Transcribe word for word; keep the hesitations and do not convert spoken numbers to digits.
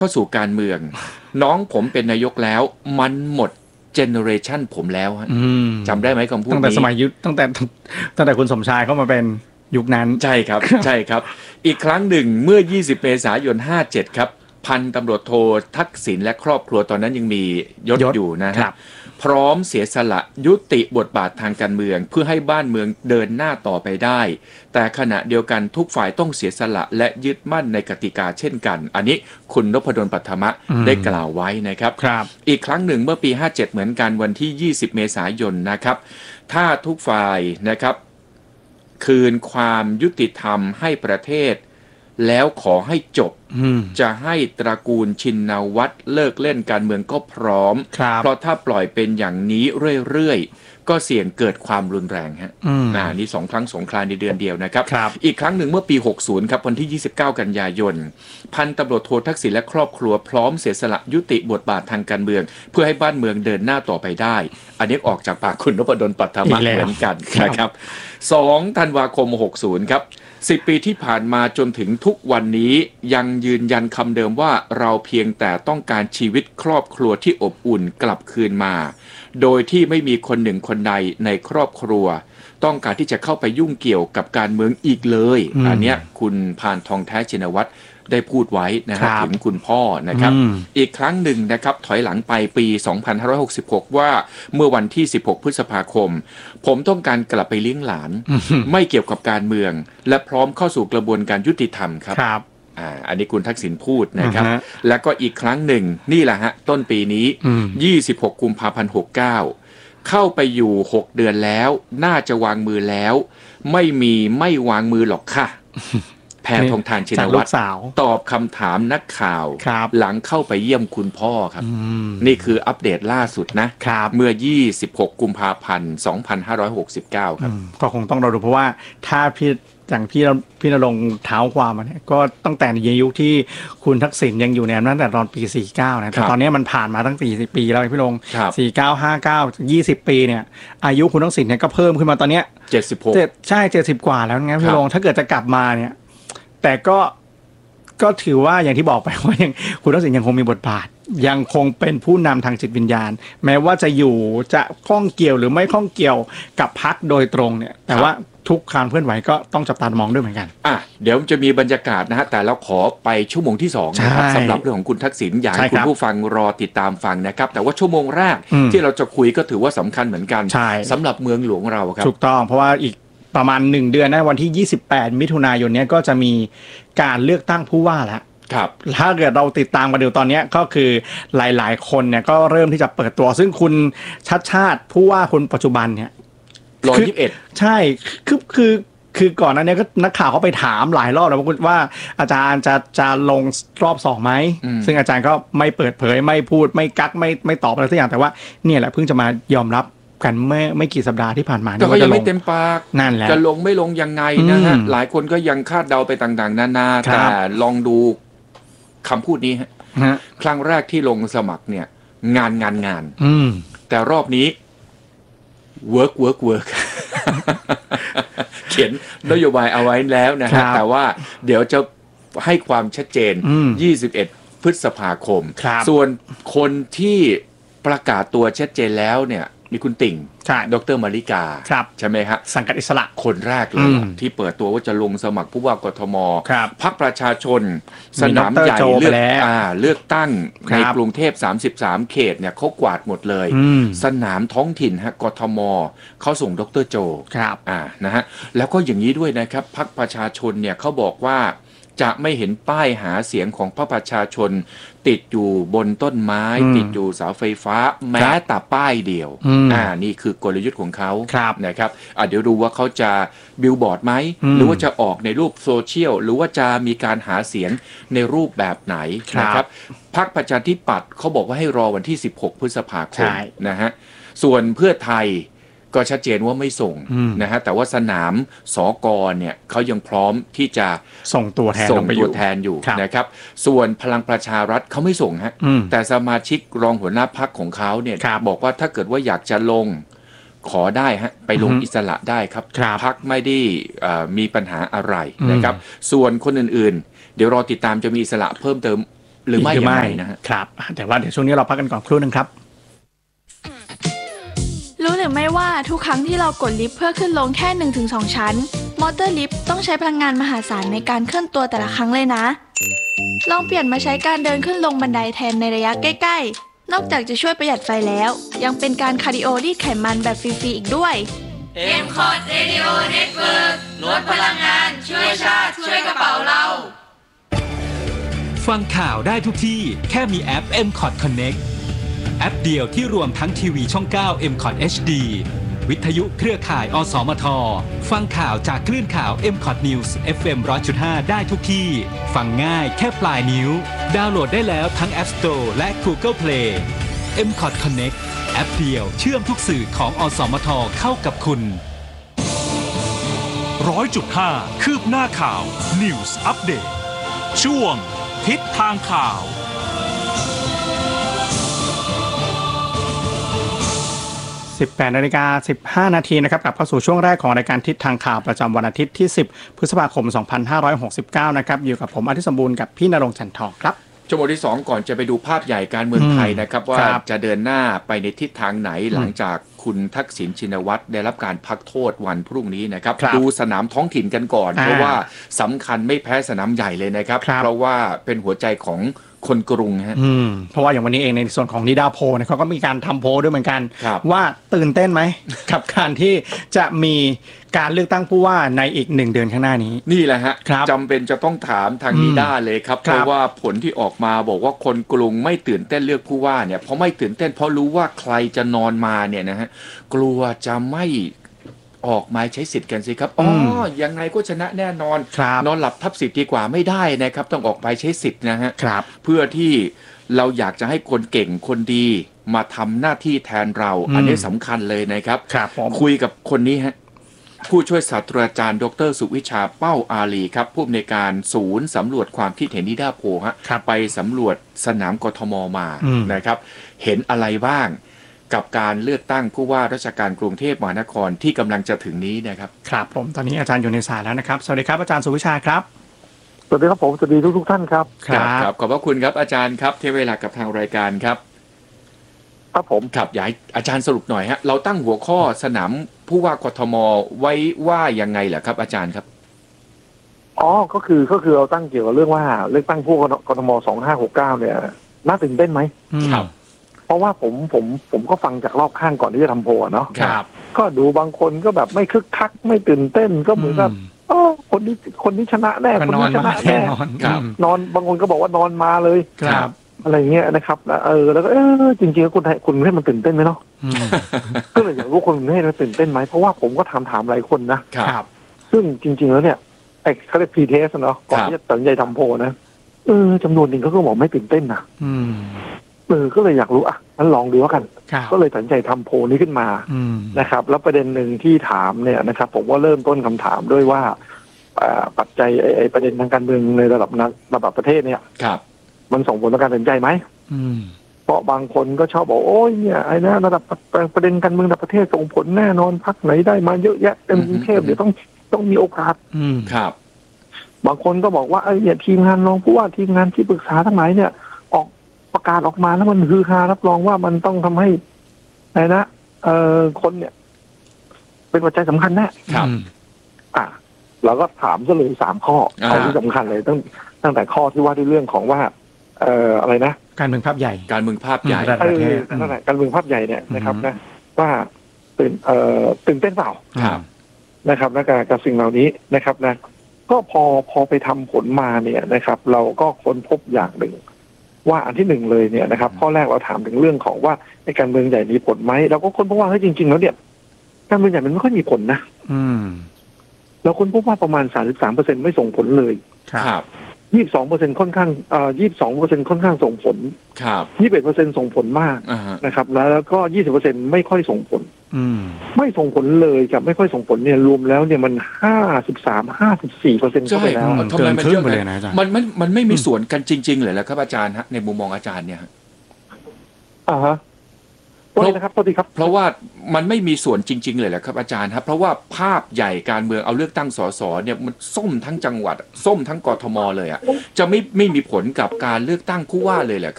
เข้าสู่การเมือง น้องผมเป็นนายกแล้วมันหมดเจเนอเรชันผมแล้วฮะจำได้ไหมคำพูดนี้ตั้งแต่สมัยยุคตั้งแต่ตั้งแต่คุณสมชายเข้ามาเป็นยุคนั้นใช่ครับ ใช่ครับอีกครั้งหนึ่งเมื่อยี่สิบเมษายนห้าเจ็ดครับพันตำรวจโททักษิณและครอบครัวตอนนั้นยังมียศอยู่นะฮะพร้อมเสียสละยุติบทบาททางการเมืองเพื่อให้บ้านเมืองเดินหน้าต่อไปได้แต่ขณะเดียวกันทุกฝ่ายต้องเสียสละและยึดมั่นในกติกาเช่นกันอันนี้คุณนพดลปัทมะได้กล่าวไว้นะครับอีกครั้งหนึ่งเมื่อปีห้าเจ็ดเหมือนกันวันที่ยี่สิบเมษายนนะครับถ้าทุกฝ่ายนะครับคืนความยุติธรรมให้ประเทศแล้วขอให้จบจะให้ตระกูลชินวัตรเลิกเล่นการเมืองก็พร้อมเพราะถ้าปล่อยเป็นอย่างนี้เรื่อยๆก็เสี่ยงเกิดความรุนแรงฮะอ่านี่สองครั้งสงครามในเดือนเดียวนะครับอีกครั้งหนึ่งเมื่อปีหกสิบครับวันที่ยี่สิบเก้ากันยายนพันตำรวจโททักษิณและครอบครัวพร้อมเสียสละยุติบทบาททางการเมืองเพื่อให้บ้านเมืองเดินหน้าต่อไปได้อันนี้ออกจากปากคุณนพดลปัทมะเหมือนกันนะครับสองธันวาคมหกสิบครับสิบปีที่ผ่านมาจนถึงทุกวันนี้ยังยืนยันคำเดิมว่าเราเพียงแต่ต้องการชีวิตครอบครัวที่อบอุ่นกลับคืนมาโดยที่ไม่มีคนหนึ่งคนใดในครอบครัวต้องการที่จะเข้าไปยุ่งเกี่ยวกับการเมืองอีกเลยอันเนี้ยคุณพานทองแท้ชินวัตรได้พูดไว้นะครับถึงคุณพ่อนะครับอีกครั้งหนึ่งนะครับถอยหลังไปปีสองพันห้าร้อยหกสิบหกว่าเมื่อวันที่สิบหกพฤษภาคมผมต้องการกลับไปเลี้ยงหลานไม่เกี่ยวกับการเมืองและพร้อมเข้าสู่กระบวนการยุติธรรมครับอ่าอันนี้คุณทักษิณพูดนะครับแล้วก็อีกครั้งหนึ่งนี่แหละฮะต้นปีนี้ยี่สิบหกกุมภาพันธ์หกสิบเก้าเข้าไปอยู่หกเดือนแล้วน่าจะวางมือแล้วไม่มีไม่วางมือหรอกค่ะแพทองธารชินวัตรตอบคำถามนักข่าวหลังเข้าไปเยี่ยมคุณพ่อครับนี่คืออัปเดตล่าสุดนะเมื่อยี่สิบหกกุมภาพันธ์สองพันห้าร้อยหกสิบเก้าครับก็คงต้องรอดูเพราะว่าถ้าพี่อย่างพี่พี่ณรงค์เท้าความมาเนี่ยก็ตั้งแต่ในยุคที่คุณทักษิณยังอยู่ในอำนาจแต่ตอนปีสี่สิบเก้านะแต่ตอนนี้มันผ่านมาตั้งสี่สิบปีแล้วพี่ลงสี่สิบเก้า ห้าสิบเก้า ยี่สิบปีเนี่ยอายุคุณทักษิณเนี่ยก็เพิ่มขึ้นมาตอนเนี้ยเจ็ดสิบหกใช่เจ็ดสิบกว่าแล้วงั้นพี่ลงถ้าเกิดจะกลับมาเนี่ยแต่ก็ก็ถือว่าอย่างที่บอกไปว่ายังคุณทักษิณยังคงมีบทบาทยังคงเป็นผู้นำทางจิตวิญญาณแม้ว่าจะอยู่จะข้องเกี่ยวหรือไม่ข้องเกี่ยวกับพรรคโดยตรงเนี่ยแต่ว่าทุกการเคลื่อนไหวก็ต้องจับตามองด้วยเหมือนกันอ่ะเดี๋ยวจะมีบรรยากาศนะฮะแต่เราขอไปชั่วโมงที่สองนะครับสำหรับเรื่องของคุณทักษิณอยากให้คุณผู้ฟังรอติดตามฟังนะครับแต่ว่าชั่วโมงแรกที่เราจะคุยก็ถือว่าสำคัญเหมือนกันสำหรับเมืองหลวงเราครับถูกต้องเพราะว่าอีกประมาณหนึ่งเดือนนะวันที่ยี่สิบแปดมิถุนายนนี้ก็จะมีการเลือกตั้งผู้ว่าแล้วครับถ้าเกิดเราติดตามกันดูตอนนี้ก็คือหลายๆคนเนี่ยก็เริ่มที่จะเปิดตัวซึ่งคุณชัดชาติผู้ว่าคนปัจจุบันเนี่ยร้อยยี่สิบเอ็ดใช่คือคือคือก่อนหน้านี้ก็นักข่าวเขาไปถามหลายรอบแล้วว่าอาจารย์จะจะลงรอบสองไหมซึ่งอาจารย์ก็ไม่เปิดเผยไม่พูดไม่กักไม่ไม่ตอบอะไรสักอย่างแต่ว่าเนี่ยแหละเพิ่งจะมายอมรับกันไม่ไม่กี่สัปดาห์ที่ผ่านมาแต่ก็ยังไม่เต็มปากนั่นแหละจะลงไม่ลงยังไงนะฮะหลายคนก็ยังคาดเดาไปต่างๆนานาแต่ลองดูคำพูดนี้ฮะครั้งแรกที่ลงสมัครเนี่ยงานงานงานแต่รอบนี้ work work work เขียนนโยบายเอาไว้แล้วนะฮะแต่ว่าเดี๋ยวจะให้ความชัดเจนยี่สิบเอ็ดพฤษภาคมส่วนคนที่ประกาศตัวชัดเจนแล้วเนี่ยมีคุณติ่งดร.มาริกาใช่ไหมครับสังกัดอิสระคนแรกเลยที่เปิดตัวว่าจะลงสมัครผู้ว่ากทมพรรคประชาชนสนามใหญ่เลือกอ่าเลือกตั้งในกรุงเทพสามสิบสามเขตเนี่ยเขากวาดหมดเลยสนามท้องถิ่นฮะกทมเขาส่งดร.โจอ่านะฮะแล้วก็อย่างนี้ด้วยนะครับพรรคประชาชนเนี่ยเขาบอกว่าจะไม่เห็นป้ายหาเสียงของพรรคประชาชนติดอยู่บนต้นไม้ติดอยู่เสาไฟฟ้าแม้แต่ป้ายเดียวอ่านี่คือกลยุทธ์ของเขานะครับอ่ะเดี๋ยวดูว่าเขาจะบิลบอร์ดไหมหรือว่าจะออกในรูปโซเชียลหรือว่าจะมีการหาเสียงในรูปแบบไหนนะครับพรรคประชาธิปัตย์เขาบอกว่าให้รอวันที่สิบหกพฤษภาคมนะฮะส่วนเพื่อไทยก็ชัดเจนว่าไม่ส่งนะฮะแต่ว่าสนามสกเนี่ยเขายังพร้อมที่จะส่งตัวแทนส่งตัวแทนอยู่นะครับส่วนพลังประชารัฐเขาไม่ส่งฮะแต่สมาชิกรองหัวหน้าพรรคของเขาเนี่ยบอกว่าถ้าเกิดว่าอยากจะลงขอได้ฮะไปลงอิสระได้ครับพรรคไม่ได้มีปัญหาอะไรนะครับส่วนคนอื่นๆเดี๋ยวรอติดตามจะมีอิสระเพิ่มเติมหรือไม่อย่างไรนะฮะครับแต่ว่าเดี๋ยวช่วงนี้เราพักกันก่อนครู่นึงครับรู้หรือไม่ว่าทุกครั้งที่เรากดลิฟต์เพื่อขึ้นลงแค่ หนึ่งถึงสอง ชั้นมอเตอร์ลิฟต์ต้องใช้พลังงานมหาศาลในการเคลื่อนตัวแต่ละครั้งเลยนะลองเปลี่ยนมาใช้การเดินขึ้นลงบันไดแทนในระยะใกล้ๆนอกจากจะช่วยประหยัดไฟแล้วยังเป็นการคาร์ดิโอรีดไขมันแบบฟรีๆอีกด้วยเอ็ม คอท Radio Network ลดพลังงานช่วยชาติช่วยกระเป๋าเราฟังข่าวได้ทุกที่แค่มีแอป เอ็ม คอท Connect แอปเดียวที่รวมทั้งทีวีช่อง เก้า เอ็ม คอท เอช ดี วิทยุเครือข่ายอสมทฟังข่าวจากคลื่นข่าว เอ็ม คอท News เอฟ เอ็ม หนึ่งร้อยจุดห้า ได้ทุกที่ฟังง่ายแค่ปลายนิ้วดาวน์โหลดได้แล้วทั้ง App Store และ Google Play เอ็ม คอท Connect แอปเดียวเชื่อมทุกสื่อของอสมทเข้ากับคุณร้อยจุดห้าคืบหน้าข่าว News Update ช่วงทิศทางข่าวสิบแปดนาฬิกาสิบห้านาทีนะครับกลับเข้าสู่ช่วงแรกของรายการทิศทางข่าวประจำวันอาทิตย์ที่สิบพฤษภาคมสองพันห้าร้อยหกสิบเก้านะครับอยู่กับผมอาทิตย์สมบูรณ์กับพี่ณรงค์จันทร์ทองครับชั่วโมงที่สองก่อนจะไปดูภาพใหญ่การเมืองไทยนะครับว่าจะเดินหน้าไปในทิศทางไหนหลังจากคุณทักษิณชินวัตรได้รับการพักโทษวันพรุ่งนี้นะครับดูสนามท้องถิ่นกันก่อนเพราะว่าสำคัญไม่แพ้สนามใหญ่เลยนะครับเพราะว่าเป็นหัวใจของคนกรุงฮะเพราะว่าอย่างวันนี้เองในส่วนของนิดาโพลเขาก็มีการทำโพลด้วยเหมือนกันว่าตื่นเต้นไหมกับการที่จะมีการเลือกตั้งผู้ว่าในอีกหนึ่งเดือนข้างหน้านี้นี่แหละฮะจำเป็นจะต้องถามทางนิด้าเลยครับเพราะว่าผลที่ออกมาบอกว่าคนกรุงไม่ตื่นเต้นเลือกผู้ว่าเนี่ยเพราะไม่ตื่นเต้นเพราะรู้ว่าใครจะนอนมาเนี่ยนะฮะกลัวจะไม่ออกมาใช้สิทธิ์กันสิครับอ๋อยังไงก็ชนะแน่นอนนอนหลับทับสิทธิ์ดีกว่าไม่ได้นะครับต้องออกไปใช้สิทธิ์นะฮะเพื่อที่เราอยากจะให้คนเก่งคนดีมาทำหน้าที่แทนเราอันนี้สำคัญเลยนะครับคุยกับคนนี้ฮะผู้ช่วยศาสตราจารย์ดรสุวิชาเป้าอาลีครับผู้อำนวยการศูนย์สำรวจความคิดเห็นนิดาโพลฮะไปสำรวจสนามกทมมานะครับเห็นอะไรบ้างกับการเลือกตั้งผู้ว่าราชการกรุงเทพมหานครที่กำลังจะถึงนี้นะครับครับผมตอนนี้อาจารย์อยู่ในสายแล้วนะครับสวัสดีครับอาจารย์สุวิชาครับสวัสดีครับผมสวัสดีทุกทุกท่านครับครับขอบพระคุณครับอาจารย์ครับที่เวลากับทางรายการครับครับผมครับอยากให้อาจารย์สรุปหน่อยฮะเราตั้งหัวข้อสนามผู้ว่ากทมไว้ว่ายังไงเหรอครับอาจารย์ครับอ๋อก็คือก็คือเราตั้งเกี่ยวกับเรื่องว่าเลือกตั้งผู้ว่ากทมสองห้าหกเก้าเนี่ยน่าตื่นเต้นไหมครับเพราะว่าผมผมผมก็ฟังจากรอบข้างก่อนที่จะทำโพลเนาะครับก็ดูบางคนก็แบบไม่คึกคักไม่ตื่นเต้นก็เหมือนกับอ๋อคนนี้คนนี้ชนะแน่คนนี้ชนะแน่นอนบางคนก็บอกว่านอนมาเลยครับอะไรเงี้ยนะครับเออแล้วก็เออจริงๆคุณคุณให้มันตื่นเต้นไหมเนาะก็เลยอยากรู้คนให้มันตื่นเต้นไหมเพราะว่าผมก็ถามถามหลายคนนะครับซึ่งจริงๆแล้วเนี่ยไอ้เขาเรียก pre-test เนาะก่อนที่จะตัดสินใจทำโพลนะเออจำนวนหนึ่งเขาก็บอกไม่ตื่นเต้นนะเออก็เลยอยากรู้อ่ะงั้นลองดูแล้วกันก็เลยตัดสินใจทำโพลนี้ขึ้นมานะครับแล้วประเด็นหนึ่งที่ถามเนี่ยนะครับผมว่าเริ่มต้นคำถามด้วยว่าปัจจัยไอ้ประเด็นทางการเมืองในระดับระดับประเทศเนี่ยมันส่งผลต่อการตัดสินใจไหมเพราะบางคนก็ชอบบอกโอ้ยเนี่ยไอ้นะระดับประเด็นการเมืองระดับประเทศส่งผลแน่นอนพรรคไหนได้มาเยอะแยะเต็มกรุงเทพเดี๋ยวต้องต้องมีโอกาสครับบางคนก็บอกว่าไอ้เนี่ยทีมงานรองผู้ว่าทีมงานที่ปรึกษาทั้งหลายเนี่ยออกประกาศออกมาแล้วมันฮือฮารับรองว่ามันต้องทำให้ไอ้นะเอ่อคนเนี่ยเป็นปัจจัยสำคัญแน่ครับอ่ะเราก็ถามซะเลยสามข้อเอาที่สำคัญเลยตั้งตั้งแต่ข้อที่ว่าด้วยเรื่องของว่าเอ่ออะไรนะการเมืองภาพใหญ่การเมืองภาพใหญ่เออนั่นแหละการเมืองภาพใหญ่เนี่ยนะครับนะว่าตื่นเอ่อตื่นเต้นเปล่านะครับและกับกับสิ่งเหล่านี้นะครับนะก็พอพอไปทำผลมาเนี่ยนะครับเราก็ค้นพบอย่างหนึ่งว่าอันที่หนึ่งเลยเนี่ยนะครับข้อแรกเราถามถึงเรื่องของว่าในการเมืองใหญ่มีผลไหมเราก็ค้นพบว่าเฮ้ยจริงๆแล้วเนี่ยการเมืองใหญ่มันไม่ค่อยมีผลนะเราค้นพบว่าประมาณ สามสิบสามเปอร์เซ็นต์ ไม่ส่งผลเลยครับยี่สิบสองเปอร์เซ็นต์ค่อนข้างเอ่อยี่สิบสองเปอร์เซ็นต์ค่อนข้างส่งผลครับยี่สิบเอ็ดเปอร์เซ็นต์ส่งผลมากนะครับแล้วก็ยี่สิบเปอร์เซ็นต์ไม่ค่อยส่งผลไม่ส่งผลเลยกับไม่ค่อยส่งผลเนี่ยรวมแล้วเนี่ยมันห้าสิบสาม ห้าสิบสี่เปอร์เซ็นต์เข้าไปแล้วทำไมมันเยอะเลยนะอาจารย์มันมันมันไม่มีส่วนกันจริงๆเลยแล้วครับอาจารย์ฮะในมุมมองอาจารย์เนี่ยอ่าฮะเพราะนะครับสวัสดีครับเพราะว่ามันไม่มีส่วนจริงๆเลยแหละครับอาจารย์ครับเพราะว่าภาพใหญ่การเมืองเอาเลือกตั้งสสเนี่ยมันส้มทั้งจังหวัดส้มทั้งกทมเลยอ่ะจะไม่ไม่มีผลกับการเลือกตั้งผู้ว่าเลยแหละครับ